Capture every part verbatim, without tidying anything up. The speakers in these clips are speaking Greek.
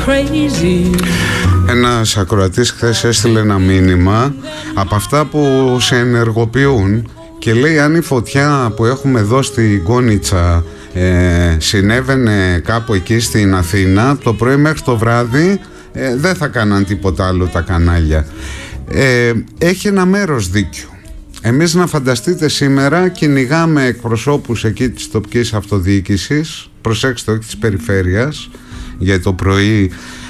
Ένας ακροατής χθες έστειλε ένα μήνυμα από αυτά που σε ενεργοποιούν και λέει, αν η φωτιά που έχουμε εδώ στη Γκόνιτσα ε, συνέβαινε κάπου εκεί στην Αθήνα, το πρωί μέχρι το βράδυ ε, δεν θα κάναν τίποτα άλλο τα κανάλια. ε, Έχει ένα μέρος δίκιο. Εμείς, να φανταστείτε, σήμερα κυνηγάμε εκπροσώπους εκεί της τοπικής αυτοδιοίκησης, προσέξτε, όχι της περιφέρειας, γιατί το πρωί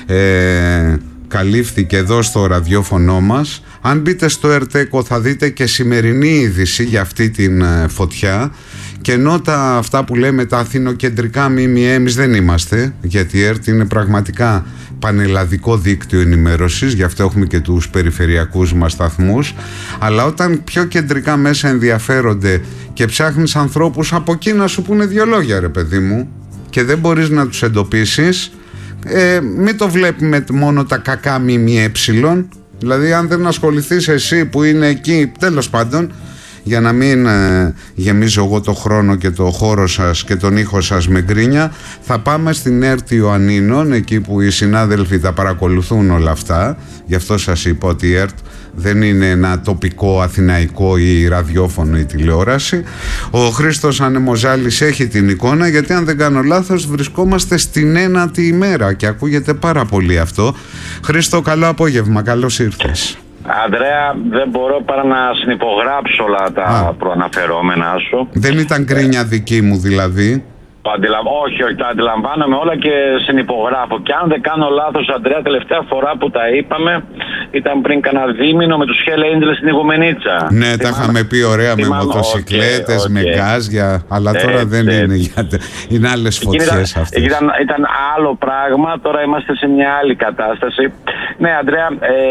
ε, καλύφθηκε εδώ στο ραδιόφωνο μας. Αν μπείτε στο ΕΡΤΕΚΟ θα δείτε και σημερινή είδηση για αυτή την ε, φωτιά. Και ενώ τα, αυτά που λέμε τα αθηνοκεντρικά ΜΜΕ, εμείς δεν είμαστε, γιατί η ΕΡΤ είναι πραγματικά πανελλαδικό δίκτυο ενημέρωσης, γι' αυτό έχουμε και τους περιφερειακούς μας σταθμούς. Αλλά όταν πιο κεντρικά μέσα ενδιαφέρονται και ψάχνεις ανθρώπους από εκεί να σου πούνε δυο λόγια, ρε παιδί μου, και δεν μπορείς να τους εντοπίσεις, ε, μην το βλέπουμε μόνο τα κακά ΜΜΕ. Δηλαδή, αν δεν ασχοληθείς εσύ που είναι εκεί, τέλος πάντων, για να μην ε, γεμίζω εγώ το χρόνο και το χώρο σας και τον ήχο σας με γκρίνια, θα πάμε στην ΕΡΤ Ιωαννίνων, εκεί που οι συνάδελφοι τα παρακολουθούν όλα αυτά. Γι' αυτό σας είπα ότι η ΕΡΤ δεν είναι ένα τοπικό αθηναϊκό ή ραδιόφωνο ή τηλεόραση. Ο Χρήστος Ανεμοζάλης έχει την εικόνα, γιατί αν δεν κάνω λάθος βρισκόμαστε στην ένατη ημέρα και ακούγεται πάρα πολύ αυτό. Χρήστο, καλό απόγευμα, καλώς ήρθες. Αντρέα, δεν μπορώ παρά να συνυπογράψω όλα τα Α. προαναφερόμενά σου. Δεν ήταν κρίνια δική μου δηλαδή? Αντιλαμ... Όχι, όχι, τα αντιλαμβάνομαι όλα και συνυπογράφω. Και αν δεν κάνω λάθος, Αντρέα, τελευταία φορά που τα είπαμε ήταν πριν κανένα δίμηνο με τους Hell Angels στην Ιγουμενίτσα. Ναι, θυμάμαι, τα είχαμε πει ωραία, θυμάμαι, με μοτοσικλέτες, okay, okay. με γκάζια, αλλά ε, τώρα δεν ε, είναι, για... είναι άλλες φωτιές ήταν, αυτές. Ήταν, ήταν άλλο πράγμα, τώρα είμαστε σε μια άλλη κατάσταση. Ναι, Αντρέα,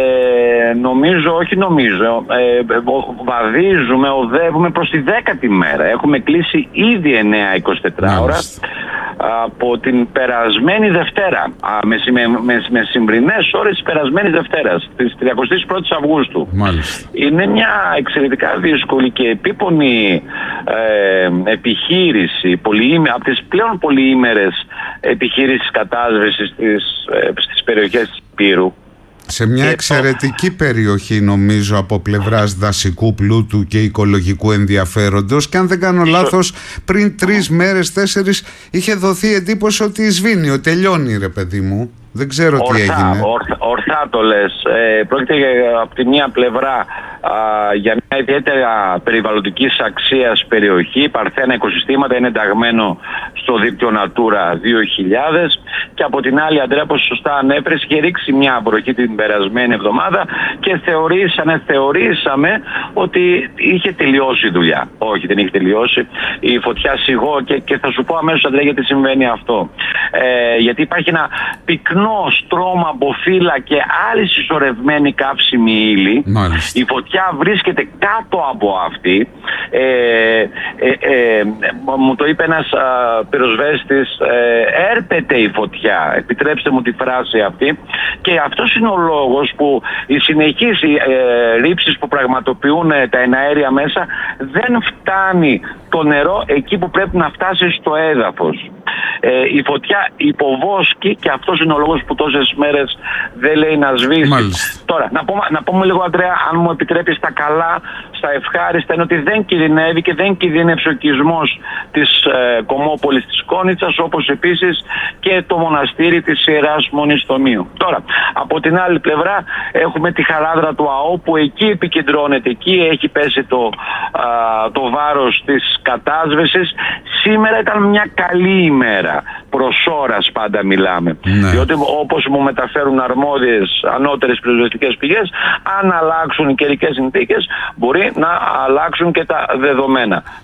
ε, νομίζω, όχι νομίζω, ε, βαδίζουμε, οδεύουμε προς τη δέκατη μέρα. Έχουμε κλείσει ήδη εννέα εικοσιτέσσερις ώρα από την περασμένη Δευτέρα, με, με, με συμπρινές ώρες της περασμένης Δευτέρας, της τριαντάτη πρώτη Αυγούστου. Μάλιστα. Είναι μια εξαιρετικά δύσκολη και επίπονη ε, επιχείρηση, πολυήμε, από τις πλέον πολυήμερες επιχείρησεις κατάσβεσης στις, ε, στις περιοχές της Υπήρου. Σε μια εξαιρετική περιοχή, νομίζω, από πλευράς δασικού πλούτου και οικολογικού ενδιαφέροντος, και αν δεν κάνω λάθος, πριν τρεις μέρες, τέσσερις, είχε δοθεί εντύπωση ότι σβήνει, ότι τελειώνει, ρε παιδί μου. Δεν ξέρω ορθά, τι έγινε. Ορθά, ορθά το λες. Ε, πρόκειται από τη μία πλευρά α, για μια ιδιαίτερα περιβαλλοντικής αξίας περιοχή. Παρθένα οικοσυστήματα, είναι ενταγμένο στο δίκτυο Natura δύο χιλιάδες. Και από την άλλη, Αντρέα, όπως σωστά ανέφερες, είχε ρίξει μια βροχή την περασμένη εβδομάδα και θεωρήσαμε, θεωρήσαμε ότι είχε τελειώσει η δουλειά. Όχι, δεν είχε τελειώσει. Η φωτιά σιγώ και, και θα σου πω αμέσως, Αντρέα, γιατί συμβαίνει αυτό. Ε, γιατί υπάρχει ένα πυκνό στρώμα από φύλλα και άλλη συσσωρευμένη καύσιμη ύλη. Μάλιστα. Η φωτιά βρίσκεται κάτω από αυτή. Ε, ε, ε, μου το είπε ένας α, πυροσβέστης, ε, έρπεται η φωτιά, επιτρέψτε μου τη φράση αυτή, και αυτός είναι ο λόγος που οι συνεχείς ε, ρήψεις που πραγματοποιούν ε, τα εναέρια μέσα δεν φτάνει το νερό εκεί που πρέπει να φτάσει στο έδαφος. Ε, η φωτιά υποβόσκει και αυτός είναι ο λόγος που τόσες μέρες δεν λέει να σβήσει. Μάλιστα. Τώρα, να πούμε, να πούμε λίγο, Αντρέα, αν μου επιτρέπεις, τα καλά, στα ευχάριστα, είναι ότι δεν κινδυνεύει και δεν κινδυνεύει ο οικισμός της ε, Κομμόπολης της Κόνιτσας, όπως επίσης και το μοναστήρι της Ιεράς Μονής Θωμίου. Τώρα, από την άλλη πλευρά έχουμε τη χαράδρα του ΑΟ, που εκεί επικεντρώνεται, εκεί έχει πέσει το, α, το βάρος της κατάσβεσης. Σήμερα ήταν μια καλή ημέρα, προς ώρας πάντα μιλάμε. Ναι. Διότι, όπως μου μεταφέρουν αρμόδιες ανώτερες πυροσβεστικές πηγές, αν αλλάξουν οι καιρικές συνθήκες, μπορεί να αλλάξουν και τα δεδομένα.